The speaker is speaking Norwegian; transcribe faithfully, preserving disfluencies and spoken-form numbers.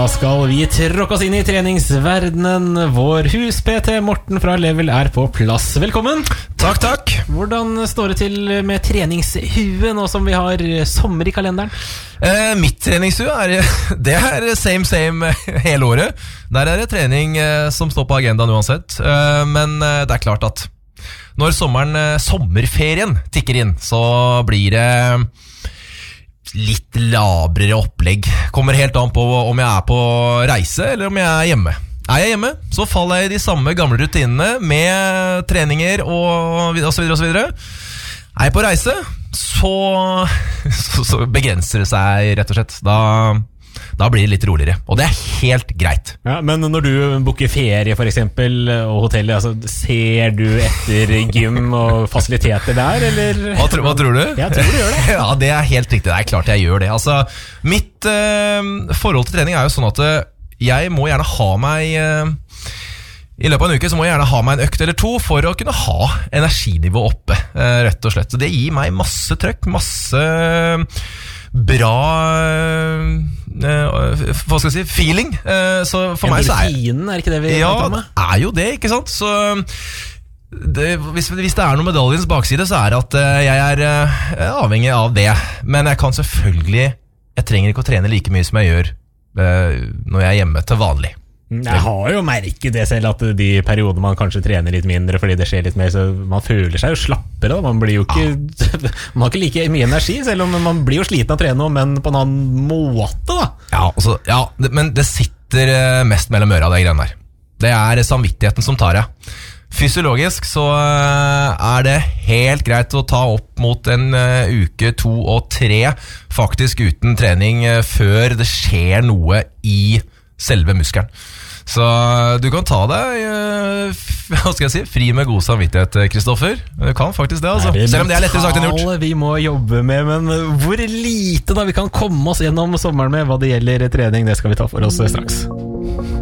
Da skal vi tråkke oss inn i treningsverdenen. Vår hus-P T Morten fra Level er på plass. Velkommen. Takk, takk. Hvordan står det til med treningshue nå som vi har sommer i kalenderen? Eh, mitt treningshue er, det er same same hele året. Der er det trening eh, som står på agendaen uansett. Eh, men eh, det er klart at når sommeren, eh, sommerferien tikker inn, så blir det litt labrere opplegg. Kommer helt an på om jeg er på reise eller om jeg er hjemme. Er jeg hjemme, så faller jeg i de samme gamle rutinene med treninger og, og så videre og så videre. Er jeg på reise, så, så, så begrenser det seg rett og slett. Da, da blir det litt roligere, og det er helt greit. Ja, men når du booker ferie for eksempel, og hotellet, altså, ser du etter gym og fasiliteter der, eller? Hva, tro, hva tror du? Jeg tror du gjør det. Ja, det er helt riktig, det er klart jeg gjør det. Altså, mitt eh, forhold til trening er jo sånn at jeg må gjerne ha meg eh, I løpet av en uke så må jeg gjerne ha meg en økt eller to for å kunne ha energinivå oppe, eh, rett og slett. Så det gir meg masse trøkk, masse bra eh, hva skal jeg si, feeling. Eh, så for ja, meg så er Endorfinen, er ikke det vi ja, prater om? det er jo det, ikke sant? Så det, hvis, hvis det er noe medaljens bakside, så er det at eh, jeg er eh, avhengig av det. Men jeg kan selvfølgelig, jeg trenger ikke å trene like mye som jeg gjør når jeg er hjemme til vanlig. Jeg har jo merket det selv, at de perioder man kanskje trener litt mindre fordi det skjer litt mer, så man føler seg jo slappere. Man blir jo ikke ja. Man har ikke like mye energi, selv om man blir jo sliten av å trene, men på en annen måte da. Ja, altså, ja det, men det sitter mest mellom øra, det greiene der. Det er samvittigheten som tar jeg. Fysiologisk så er det helt greit å ta opp mot en uke, to og tre faktisk uten trening før det skjer noe i selve muskelen. Så du kan ta deg, hva skal jeg si, fri med god samvittighet, Kristoffer. Du kan faktisk det, altså. Det selv om det er lettere sagt enn gjort. Vi må jobbe med, men hvor lite da vi kan komme oss gjennom sommeren med hva det gjelder trening, det skal vi ta for oss straks.